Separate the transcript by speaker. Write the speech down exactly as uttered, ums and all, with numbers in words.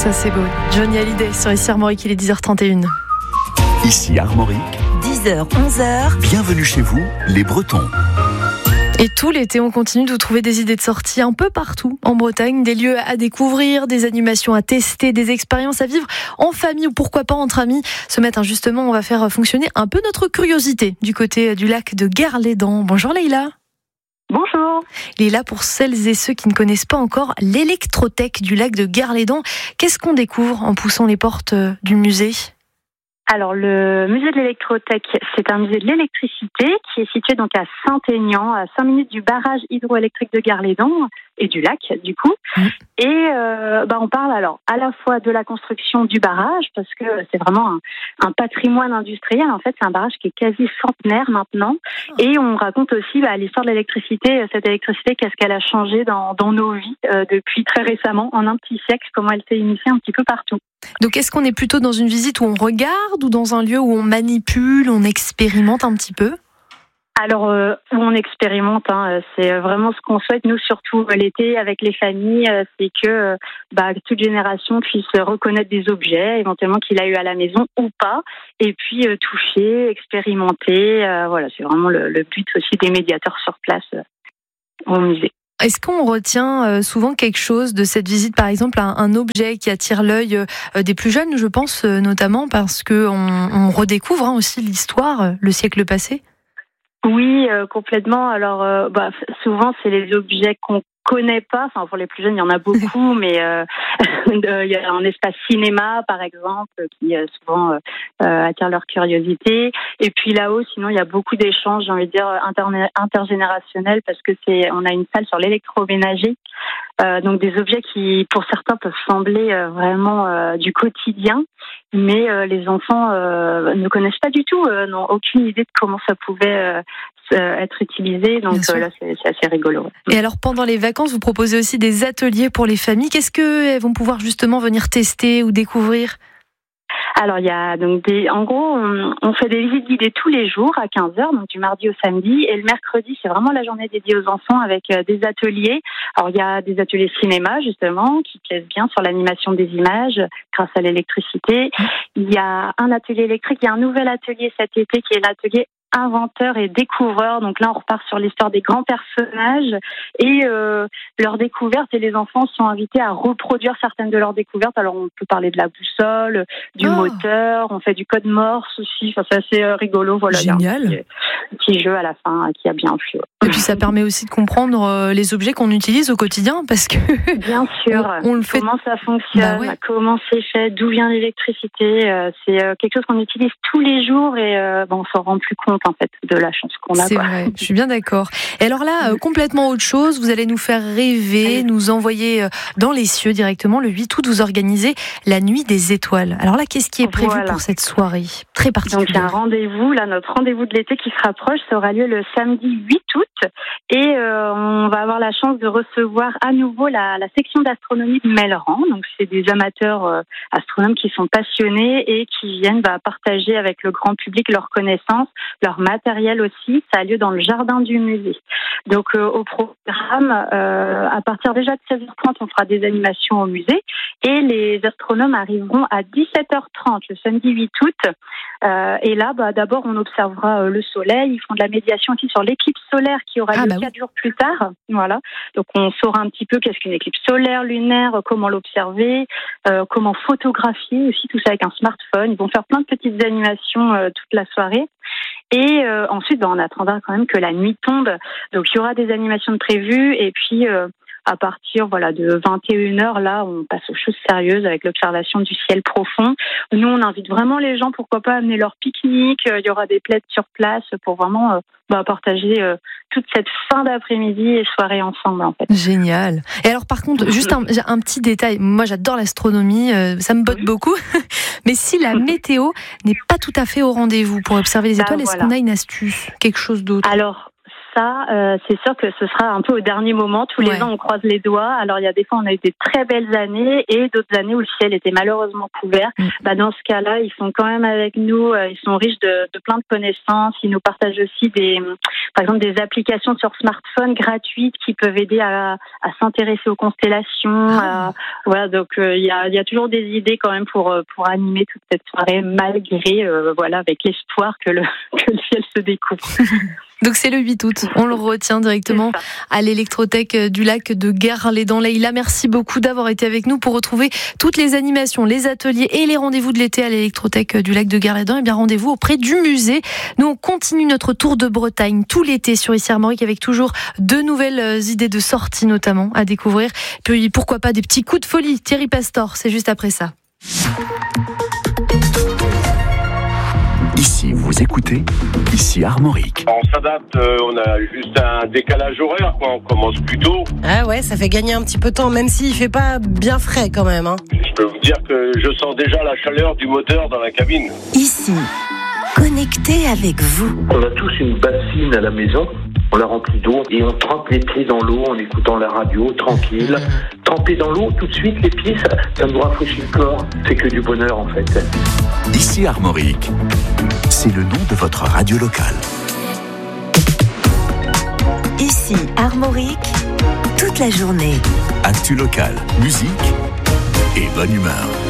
Speaker 1: Ça c'est beau. Johnny Hallyday sur ici Armorique, il est dix heures trente et une.
Speaker 2: Ici Armorique,
Speaker 3: dix heures, onze heures.
Speaker 2: Bienvenue chez vous, les Bretons.
Speaker 1: Et tout l'été, on continue de vous trouver des idées de sortie un peu partout en Bretagne, des lieux à découvrir, des animations à tester, des expériences à vivre en famille ou pourquoi pas entre amis. Ce matin, justement, on va faire fonctionner un peu notre curiosité du côté du lac de Gare-les-Dents. Bonjour Leïla.
Speaker 4: Bonjour.
Speaker 1: Leïla, pour celles et ceux qui ne connaissent pas encore l'électrothèque du lac de Gare-les-Dents, qu'est-ce qu'on découvre en poussant les portes du musée ?
Speaker 4: Alors, le musée de l'électrothèque, c'est un musée de l'électricité qui est situé donc à Saint-Aignan, à cinq minutes du barrage hydroélectrique de Gare-les-Dents et du lac, du coup. Mmh. Et euh, bah, on parle alors à la fois de la construction du barrage, parce que c'est vraiment un, un patrimoine industriel. En fait, c'est un barrage qui est quasi centenaire maintenant. Et on raconte aussi bah, l'histoire de l'électricité, cette électricité, qu'est-ce qu'elle a changé dans, dans nos vies euh, depuis très récemment, en un petit siècle, comment elle s'est initiée un petit peu partout.
Speaker 1: Donc, est-ce qu'on est plutôt dans une visite où on regarde ou dans un lieu où on manipule, on expérimente un petit peu ?
Speaker 4: Alors, euh, où on expérimente, hein, c'est vraiment ce qu'on souhaite, nous, surtout l'été, avec les familles, euh, c'est que euh, bah, toute génération puisse reconnaître des objets, éventuellement qu'il a eu à la maison ou pas, et puis euh, toucher, expérimenter. Euh, voilà, c'est vraiment le, le but aussi des médiateurs sur place euh, au musée.
Speaker 1: Est-ce qu'on retient souvent quelque chose de cette visite, par exemple un, un objet qui attire l'œil des plus jeunes, je pense notamment parce qu'on on redécouvre hein, aussi l'histoire, le siècle passé ?
Speaker 4: Oui, euh, complètement. Alors, euh, bah, souvent, c'est les objets qu'on connaît pas. Enfin, pour les plus jeunes, il y en a beaucoup, mais euh, il y a un espace cinéma, par exemple, qui euh, souvent euh, attire leur curiosité. Et puis là-haut, sinon, il y a beaucoup d'échanges, j'ai envie de dire, inter- intergénérationnels, parce que c'est, on a une salle sur l'électroménager. Euh, donc des objets qui, pour certains, peuvent sembler euh, vraiment euh, du quotidien, mais euh, les enfants euh, ne connaissent pas du tout, euh, n'ont aucune idée de comment ça pouvait euh, être utilisé. Donc euh, là, c'est, c'est assez rigolo.
Speaker 1: Et alors, pendant les vacances, vous proposez aussi des ateliers pour les familles. Qu'est-ce qu'elles vont pouvoir justement venir tester ou découvrir ?
Speaker 4: Alors, il y a donc des, en gros, on, on fait des visites guidées tous les jours à quinze heures, donc du mardi au samedi. Et le mercredi, c'est vraiment la journée dédiée aux enfants avec euh, des ateliers. Alors, il y a des ateliers cinéma, justement, qui plaisent bien sur l'animation des images grâce à l'électricité. Il y a un atelier électrique. Il y a un nouvel atelier cet été qui est l'atelier inventeurs et découvreurs. Donc là, on repart sur l'histoire des grands personnages et euh, leurs découvertes. Et les enfants sont invités à reproduire certaines de leurs découvertes. Alors, on peut parler de la boussole, du oh. moteur. On fait du code morse aussi. Enfin, c'est assez euh, rigolo. Voilà,
Speaker 1: génial.
Speaker 4: Il y a un petit, petit jeu à la fin qui a bien plu.
Speaker 1: Et puis, ça permet aussi de comprendre euh, les objets qu'on utilise au quotidien parce que
Speaker 4: bien sûr.
Speaker 1: on, on le fait.
Speaker 4: Comment ça fonctionne, bah ouais. Comment c'est fait, d'où vient l'électricité. Euh, c'est euh, quelque chose qu'on utilise tous les jours et euh, bon, on s'en rend plus compte en fait de la chance qu'on a.
Speaker 1: C'est
Speaker 4: quoi.
Speaker 1: vrai, je suis bien d'accord. Et alors là, euh, complètement autre chose, vous allez nous faire rêver, oui. nous envoyer dans les cieux directement. Le huit août, vous organisez la nuit des étoiles. Alors là, qu'est-ce qui est prévu voilà. pour cette soirée très particulière ?
Speaker 4: Donc il y a un rendez-vous, là, notre rendez-vous de l'été qui se rapproche, ça aura lieu le samedi huit août et euh, on va avoir la chance de recevoir à nouveau la, la section d'astronomie de Melleran. Donc c'est des amateurs euh, astronomes qui sont passionnés et qui viennent bah, partager avec le grand public leurs connaissances, leur matériel aussi. Ça a lieu dans le jardin du musée. Donc euh, au programme, euh, à partir déjà de seize heures trente, on fera des animations au musée et les astronomes arriveront à dix-sept heures trente le samedi huit août. Euh, et là, bah, d'abord, on observera euh, le soleil. Ils font de la médiation aussi sur l'éclipse solaire qui aura
Speaker 1: ah,
Speaker 4: lieu
Speaker 1: bah
Speaker 4: quatre
Speaker 1: oui.
Speaker 4: jours plus tard. Voilà. Donc on saura un petit peu qu'est-ce qu'une éclipse solaire, lunaire, comment l'observer, euh, comment photographier aussi tout ça avec un smartphone. Ils vont faire plein de petites animations euh, toute la soirée. Et euh, ensuite, ben, on attendra quand même que la nuit tombe. Donc, il y aura des animations de prévues. Et puis, euh, à partir voilà, de vingt et une heures, là, on passe aux choses sérieuses avec l'observation du ciel profond. Nous, on invite vraiment les gens, pourquoi pas, amener leur pique-nique. Il y aura des plaids sur place pour vraiment euh, bah, partager euh, toute cette fin d'après-midi et soirée ensemble, en fait.
Speaker 1: Génial. Et alors, par contre, juste un, un petit détail. Moi, j'adore l'astronomie. Euh, ça me botte oui. beaucoup. Mais si la météo n'est pas tout à fait au rendez-vous pour observer les étoiles, bah, voilà. est-ce qu'on a une astuce, quelque chose d'autre ?
Speaker 4: Alors, ça, euh, c'est sûr que ce sera un peu au dernier moment. Tous les
Speaker 1: Ouais.
Speaker 4: ans, on croise les doigts. Alors, il y a des fois, on a eu des très belles années et d'autres années où le ciel était malheureusement couvert.
Speaker 1: Mm.
Speaker 4: Bah, dans ce cas-là, ils sont quand même avec nous. euh, Ils sont riches de, de plein de connaissances. Ils nous partagent aussi des, par exemple, des applications sur smartphone gratuites qui peuvent aider à, à s'intéresser aux constellations.
Speaker 1: Ah.
Speaker 4: à- voilà, donc euh, il y a, il y a toujours des idées quand même pour euh, pour animer toute cette soirée, malgré euh, voilà, avec l'espoir que le que le ciel se découvre.
Speaker 1: Donc c'est le huit août, on le retient directement
Speaker 4: C'est ça.
Speaker 1: à l'électrothèque du lac de Garlé dans l'Aïla. Merci beaucoup d'avoir été avec nous pour retrouver toutes les animations, les ateliers et les rendez-vous de l'été à l'électrothèque du lac de Garlédan. Et bien rendez-vous auprès du musée. Nous on continue notre tour de Bretagne tout l'été sur Ici Armorique avec toujours de nouvelles idées de sorties notamment à découvrir. Puis pourquoi pas des petits coups de folie. Thierry Pastor, c'est juste après ça.
Speaker 2: Ici, vous écoutez, ici Armorique.
Speaker 5: On s'adapte, euh, on a juste un décalage horaire, quoi. On commence plus tôt.
Speaker 6: Ah ouais, ça fait gagner un petit peu de temps, même s'il fait pas bien frais quand même. Hein.
Speaker 5: Je peux vous dire que je sens déjà la chaleur du moteur dans la cabine.
Speaker 3: Ici, connecté avec vous.
Speaker 7: On a tous une bassine à la maison, on la remplit d'eau et on trempe les pieds dans l'eau en écoutant la radio, tranquille. Tremper dans l'eau, tout de suite, les pieds, ça, ça nous rafraîchit le corps. C'est que du bonheur en fait.
Speaker 2: Ici Armorique, c'est le nom de votre radio locale.
Speaker 3: Ici, Armorique, toute la journée.
Speaker 2: Actu locale, musique et bonne humeur.